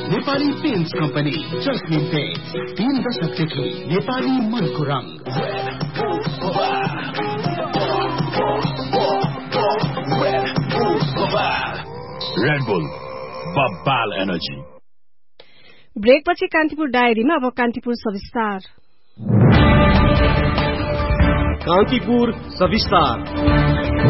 Nepali paints company जस्मिन paints 3 दशकदेखि नेपाली मनको रङ। Red bull बब्बाल energy. ब्रेकपछि Kantipur डायरीमा अब कान्तिपुर सविस्तार। कान्तिपुर सविस्तार।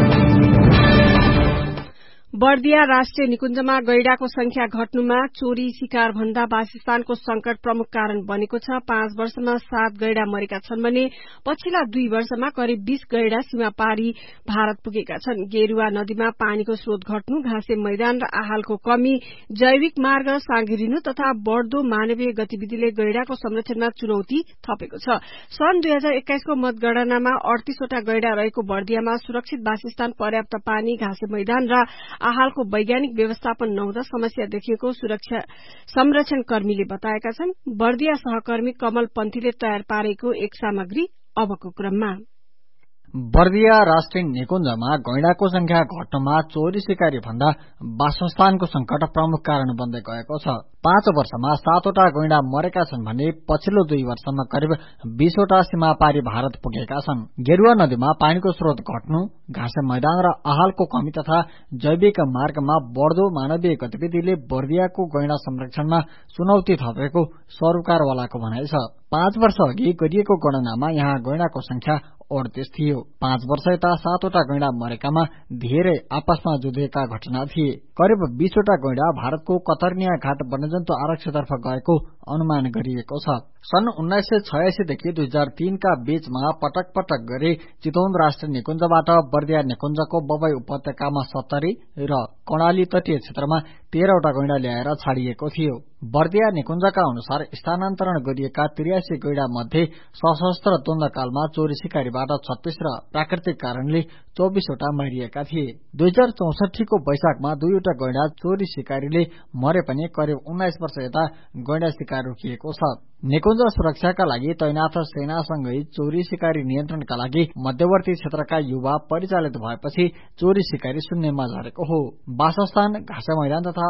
बर्दिया राष्ट्रिय निकुञ्जमा गैंडाको संख्या घट्नुमा चोरी शिकार भन्दा वासस्थानको संकट प्रमुख कारण बनेको छ। 5 वर्षमा 7 गैंडा मरेका छन् भने पछिल्ला 2 वर्षमा करिब 20 गैंडा सीमा पारी भारत पुगेका छन्। गेरुवा नदीमा पानीको स्रोत घट्नु, घाँसे मैदान र आहालको कमी, जैविक मार्ग साँघुरिनु तथा बढ़दो मानवीय गतिविधिले गैंडाको संरक्षणमा चुनौती थपेको छ। सन् 2021 को मतगणनामा 38 वटा गैंडा रहेको बर्दियामा सुरक्षित वासस्थान, पर्याप्त पानी, घाँसे मैदान र आहालको वैज्ञानिक व्यवस्थापन नहुँदा समस्या देखिएको सुरक्षा संरक्षण कर्मीले बताएका छन्। बर्दिया सहकर्मी कमल पन्थीले तयार पारेको एक सामग्री अबको क्रममा। बर्दिया राष्ट्रिय निकुञ्जमा गैंडाको संख्या घट्नुमा चोरी शिकारी भन्दा वासस्थानको संकट प्रमुख कारण बन्दै गएको छ। 5 वर्षमा 7 वटा गैंडा मरेका छन् भने पछिल्लो 2 वर्षमा करिब 20 वटा सीमा पारी भारत पुगेका छन्। गेरुवा नदीमा पानीको स्रोत घट्नु, घाँसे मैदान र आहालको कमी तथा जैविक मार्गमा बढ़दो मानवीय गतिविधिले बर्दियाको गैंडा संरक्षणमा चुनौती थपेको सरकारवालाको भनाइ छ। 5 वर्ष अघि गरिएको गणनामा यहाँ गैंडाको संख्या 38 थियो। 5 वर्ष यता 7 वटा गैंडा मरेकामा धेरै आपसमा जुधेका घटना थिए। करिब 20 वटा गैंडा भारतको कतरनिया घाट वन्यजन्तु आरक्षतर्फ गएको अनुमान गरिएको छ। सन् 1986 देखि 2003 का बीचमा पटक पटक गरी चितवन राष्ट्रिय निकुञ्जबाट बर्दिया निकुञ्जको बबई उपत्यकामा 70 र कर्णाली तटीय क्षेत्रमा 13 वटा गैंडा ल्याएर छाडिएको थियो। बर्दिया निकुञ्जका अनुसार स्थानान्तरण गरिएका 83 गैंडा मध्ये सशस्त्र द्वन्द्वकालमा चोरी शिकारीबाट 36 र प्राकृतिक कारणले 24 वटा मरिएका थिए। 2064 को वैशाखमा 2 वटा गैंडा चोरी शिकारीले मरे पनि करिब 19 वर्ष यता गैंडा शिकार रोकिएको छ। निकुञ्ज सुरक्षाका लागि तैनाथ सेनासँगै चोरी शिकारी नियन्त्रणका लागि मध्यवर्ती क्षेत्रका युवा परिचालित भएपछि चोरी शिकारी शून्यमा झरेको हो। वासस्थान, घाँसे मैदान तथा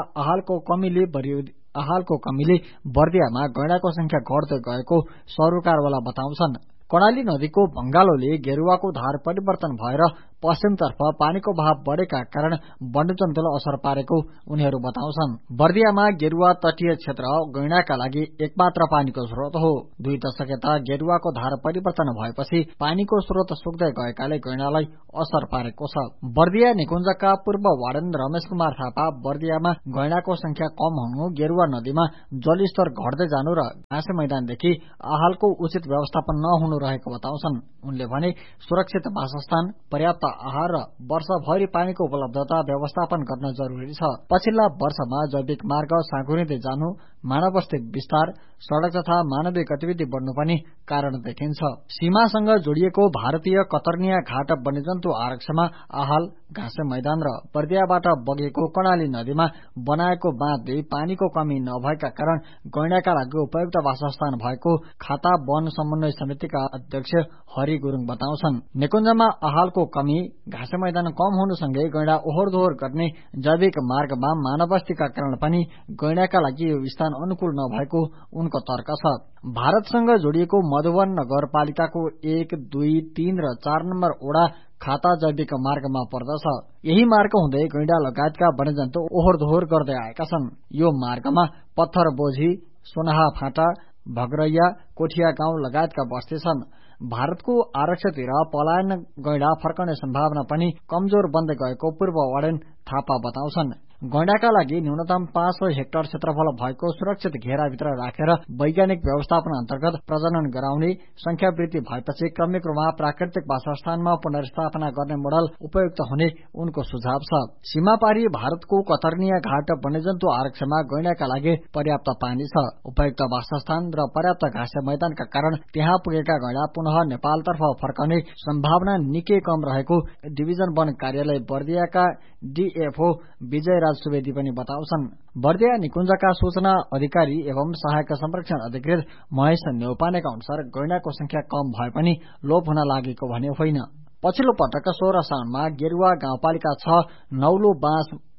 आहालको कमीले बर्दियामा गैंडाको संख्या घट्दै गएको सरकारवाला बताउँछन्। कर्णाली नदीको भंगालोले गेरुवाको धार परिवर्तन भएर पश्चिमतर्फ पानीको भाव बढ़ेका कारण वन्यजन्तुलाई असर पारेको उनीहरू बताउँछन्। बर्दियामा गेरुवा तटीय क्षेत्र गैंडाका लागि एकमात्र पानीको स्रोत हो। 2 दशक यता गेरुवाको धार परिवर्तन भएपछि पानीको स्रोत सुक्दै गएकाले गैंडालाई असर पारेको छ। बर्दिया निकुञ्जका पूर्व वार्डन रमेश कुमार थापा बर्दियामा गैंडाको संख्या कम हुनु, गेरुवा नदीमा जलस्तर घट्दै जानु र घाँसे मैदानदेखि आहालको उचित व्यवस्थापन नहुनु रहेको बताउँछन्। उनले भने सुरक्षित वासस्थान, पर्याप्त आहार र वर्षभरि पानीको उपलब्धता व्यवस्थापन गर्न जरुरी छ। पछिल्ला वर्षमा जैविक मार्ग साँघुरिँदै जानु, मानव बस्ती विस्तार, सड़क तथा मानवीय गतिविधि बढ्नु पनि कारण देखिन्छ। सीमासँग जोडिएको भारतीय कतरनिया घाट वन्यजन्तु आरक्षमा आहाल, घाँसे मैदान र बर्दियाबाट बगेको कर्णाली नदीमा बनाएको बाँधले पानीको कमी नभएका कारण गैंडाका लागि उपयुक्त वासस्थान भएको खाता वन समन्वय समितिका अध्यक्ष हरि गुरुङ बताउँछन्। निकुञ्जमा आहालको कमी, घाँसे मैदान कम हुनुसँगै गैंडा ओहोर दोहोर गर्ने जैविक मार्गमा मानव बस्तीका कारण पनि गैंडाका लागि यो स्थान अनुकूल नभएको उनको तर्क छ। भारतसँग जोडिएको मधुवन नगरपालिकाको 1, 2, 3 र 4 नम्बर ओडा खाता जैविक मार्गमा पर्दछ। यही मार्ग हुँदै गैंडा लगायतका वन्यजन्तु ओहोर दोहोर गर्दै आएका छन्। यो मार्गमा पत्थर बोझी, सोनाहा फाँटा, भगरैया, कोठिया गाउँ लगायतका बस्ती छन्। भारतको आरक्षतिर पलायन गैंडा फर्कने सम्भावना पनि कमजोर बन्दै गएको पूर्व वार्डन थापा बताउँछन्। गैंडाका लागि न्यूनतम 500 हेक्टर क्षेत्रफल भएको सुरक्षित घेराभित्र राखेर वैज्ञानिक व्यवस्थापन अन्तर्गत प्रजनन गराउने, संख्या वृद्धि भएपछि क्रमिक रूपमा प्राकृतिक वासस्थानमा पुनर्स्थापना गर्ने मोडल उपयुक्त हुने उनको सुझाव छ। सीमापारी भारतको कतरनिया घाट वन्यजन्तु आरक्षमा गैंडाका लागि पर्याप्त पानी छ। उपयुक्त वासस्थान र पर्याप्त घाँसे मैदानका कारण त्यहाँ पुगेका गैंडा पुनः नेपालतर्फ फर्कने सम्भावना निकै कम रहेको डिभिजन वन कार्यालय बर्दियाका डीएफओ विजय राज सुवेदी पनि बताउँछन्। बर्दिया निकुञ्जका सूचना अधिकारी एवं सहायक संरक्षण अधिकृत महेश न्यौपानेका अनुसार गैंडाको संख्या कम भए पनि लोप हुन लागेको भने होइन। पछिल्लो पटक 16 साउनमा गेरुवा गाउँपालिका 6 नौलो बाँस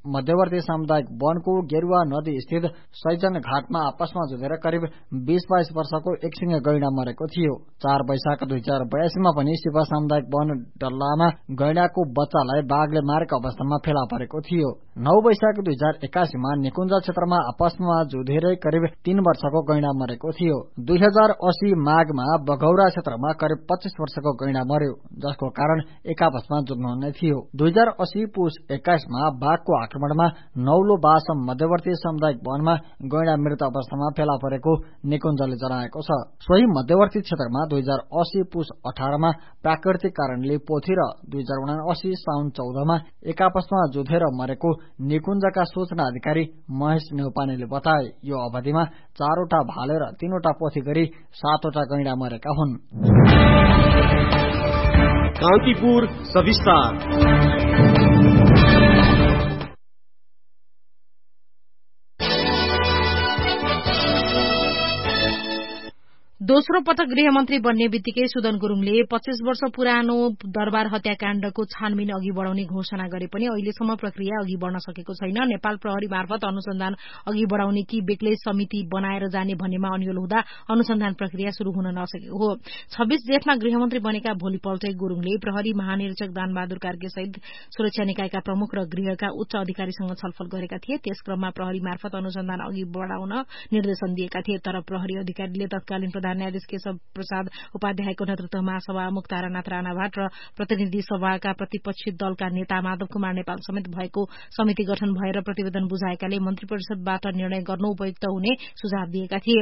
मध्यवर्ती सामुदायिक वनको गेरुवा नदी स्थित सैजन घाटमा आपसमा जुधेर करिब 20-22 वर्षको एकसिङे गैंडा मरेको थियो। 4 वैशाख 2082 मा पनि सिपा सामुदायिक वन डल्लामा गैंडाको बच्चालाई बाघले मारेको अवस्थामा फेला परेको थियो। 9 वैशाख 2081 मा निकुञ्ज क्षेत्रमा आपसमा जुधेरै करिब 3 वर्षको गैंडा मरेको थियो। 2080 माघमा बघौरा क्षेत्रमा करिब 25 वर्षको गैंडा मर्यो, जसको कारण एक आपसमा जुध्नु नै थियो। 2080 पुस 21 मा बाघको आक्रमणमा नौलो बासम मध्यवर्ती सामुदायिक वनमा गैंडा मृत अवस्थामा फेला परेको निकुञ्जले जनाएको छ। सोही मध्यवर्ती क्षेत्रमा 2080 पुस 18 मा प्राकृतिक कारणले पोथी र 2079 साउन 14 मा एक आपसमा जुधेर मरेको निकुञ्जका सूचना अधिकारी महेश नेउपानेले बताए। यो अवधिमा 4 वटा भाले र 3 वटा पोथी गरी 7 वटा गैंडा मरेका हुन्। कान्तिपुर सविस्तार। दोस्रो पटक गृहमन्त्री बन्ने बित्तिकै सुदन गुरूङले 25 वर्ष पुरानो दरबार हत्याकाण्डको छानबिन अघि बढ़ाउने घोषणा गरे पनि अहिलेसम्म प्रक्रिया अघि बढ़न सकेको छैन। नेपाल प्रहरी मार्फत अनुसन्धान अघि बढ़ाउने कि बेग्लै समिति बनाएर जाने भन्नेमा अन्यल हुँदा अनुसन्धान प्रक्रिया शुरू हुन नसकेको हो। 26 जेठमा गृहमन्त्री बनेका भोलिपल्टै गुरूङले प्रहरी महानिरीक्षक दानबहादुर कार्के सहित सुरक्षा निकायका प्रमुख र गृहका उच्च अधिकारीसँग छलफल गरेका थिए। त्यस क्रममा प्रहरी मार्फत अनुसन्धान अघि बढ़ाउन निर्देशन दिएका थिए, तर प्रहरी अधिकारीले तत्कालीन प्रधान न्यायाधीश केशव प्रसाद उपाध्यायको नेतृत्वमा सभामुख तारानाथ राणाभाट र प्रतिनिधि सभाका प्रतिपक्षी दलका नेता माधव कुमार नेपाल समेत भएको समिति गठन भएर प्रतिवेदन बुझाएकाले मन्त्री परिषदबाट निर्णय गर्नु उपयुक्त हुने सुझाव दिएका थिए।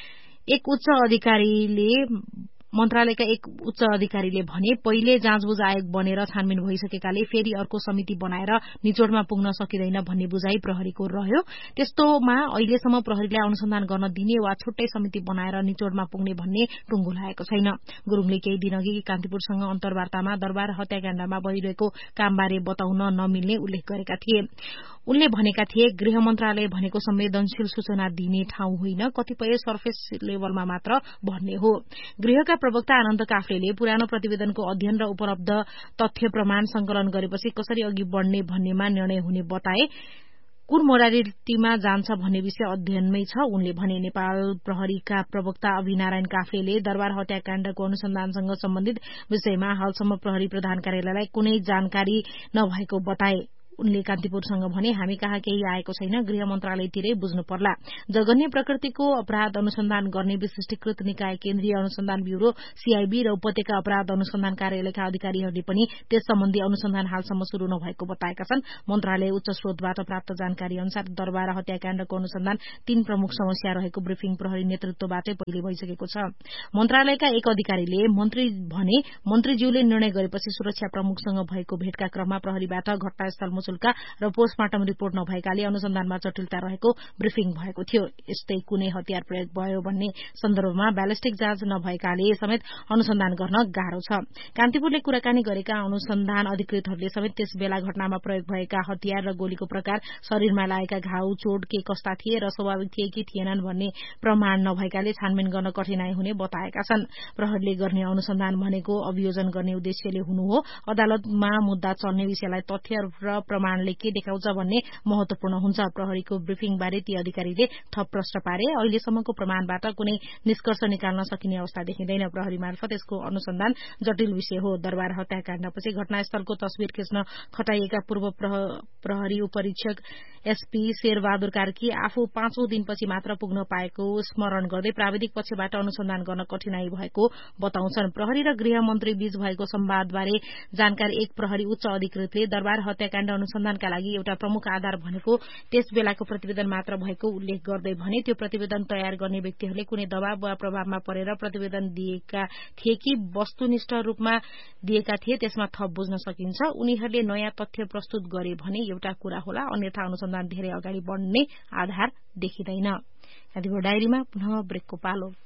मन्त्रालयका एक उच्च अधिकारीले भने पहिले जाँचबुझ आयोग बनेर छानबिन भइसकेकाले फेरि अर्को समिति बनाएर निचोडमा पुग्न सकिँदैन भन्ने बुझाइ प्रहरीको रह्यो। त्यस्तोमा अहिलेसम्म प्रहरीलाई अनुसन्धान गर्न दिने वा छुट्टै समिति बनाएर निचोडमा पुग्ने भन्ने टुङ्गो लागेको छैन। गुरूङले केही दिनअघि कान्तिपुरसँग अन्तर्वार्तामा दरबार हत्याकाण्डमा भइरहेको कामबारे बताउन नमिल्ने उल्लेख गरेका थिए। उनले भनेका थिए, गृह मन्त्रालय भनेको संवेदनशील सूचना दिने ठाउँ होइन, कतिपय सर्फेस लेभलमा मात्र भन्ने हो। गृहका प्रवक्ता आनन्द काफ्लेले पुरानो प्रतिवेदनको अध्ययन र उपलब्ध तथ्य प्रमाण संकलन गरेपछि कसरी अघि बढ़ने भन्नेमा निर्णय हुने बताए। कुन मोडालिटीमा जान्छ भन्ने विषय अध्ययनमै छ। उनले भने नेपाल प्रहरीका प्रवक्ता अभिनारायण काफ्लेले दरबार हत्याकाण्डको अनुसन्धानसँग सम्बन्धित विषयमा हालसम्म प्रहरी प्रधान कार्यालयलाई कुनै जानकारी नभएको बताए। उनले कान्तिपुरसँग भने, हामी कहाँ केही आएको छैन, गृह मन्त्रालयतिरै बुझ्नु पर्ला। जघन्य प्रकृतिको अपराध अनुसन्धान गर्ने विशिष्टीकृत निकाय केन्द्रीय अनुसन्धान ब्यूरो सीआईबी र उपत्यका अपराध अनुसन्धान कार्यालयका अधिकारीहरूले पनि त्यस सम्बन्धी अनुसन्धान हालसम्म शुरू नभएको बताएका छन्। मन्त्रालय उच्च स्रोतबाट प्राप्त जानकारी अनुसार दरबार हत्याकाण्डको अनुसन्धान 3 प्रमुख समस्या रहेको ब्रिफिङ प्रहरी नेतृत्वबाटै पहिले भइसकेको छ। मन्त्रालयका एक अधिकारीले मन्त्रीज्यूले निर्णय गरेपछि सुरक्षा प्रमुखसँग भएको भेटका क्रममा प्रहरीबाट घटनास्थल शुल्क र पोस्टमार्टम रिपोर्ट नभएकाले अनुसन्धानमा जटिलता रहेको ब्रिफिङ भएको थियो। यस्तै कुनै हतियार प्रयोग भयो भन्ने सन्दर्भमा ब्यालिस्टिक जाँच नभएकाले समेत अनुसन्धान गर्न गाह्रो छ। कान्तिपुरले कुराकानी गरेका अनुसन्धान अधिकृतहरूले समेत त्यस बेला घटनामा प्रयोग भएका हतियार र गोलीको प्रकार, शरीरमा लागेका घाउ चोट के कस्ता थिए र स्वाभाविक थिए कि थिएनन् भन्ने प्रमाण नभएकाले छानबिन गर्न कठिनाई हुने बताएका छन्। प्रहरीले गर्ने अनुसन्धान भनेको अभियोजन गर्ने उद्देश्यले हुनु हो। अदालतमा मुद्दा चल्ने विषयलाई तथ्य र प्रमाणले के देखाउँछ भन्ने महत्वपूर्ण हुन्छ। प्रहरीको ब्रिफिङ बारे ती अधिकारीले थप प्रश्न पारे। अहिलेसम्मको प्रमाणबाट कुनै निष्कर्ष निकाल्न सकिने अवस्था देखिँदैन। प्रहरी मार्फत यसको अनुसन्धान जटिल विषय हो। दरबार हत्याकाण्डपछि घटनास्थलको तस्विर खिच्न खटाइएका पूर्व प्रहरी उपरीक्षक एसपी शेरबहादुर कार्की आफू 5औं दिनपछि मात्र पुग्न पाएको स्मरण गर्दै प्राविधिक पक्षबाट अनुसन्धान गर्न कठिनाई भएको बताउँछन्। प्रहरी र गृह मन्त्री बीच भएको संवादबारे जानकारी एक प्रहरी उच्च अधिकृतले दरबार हत्याकाण्ड अनुसन्धानका लागि एउटा प्रमुख आधार भनेको त्यस बेलाको प्रतिवेदन मात्र भएको उल्लेख गर्दै भने, त्यो प्रतिवेदन तयार गर्ने व्यक्तिहरूले कुनै दबाव वा प्रभावमा परेर प्रतिवेदन दिएका थिए कि वस्तुनिष्ठ रूपमा दिएका थिए, त्यसमा थप बुझ्न सकिन्छ। उनीहरूले नयाँ तथ्य प्रस्तुत गरे भने एउटा कुरा होला, अन्यथा अनुसन्धान धेरै अगाडि बढ्ने आधार देखिँदैन। डायरीमा पुनः ब्रेकको पालो।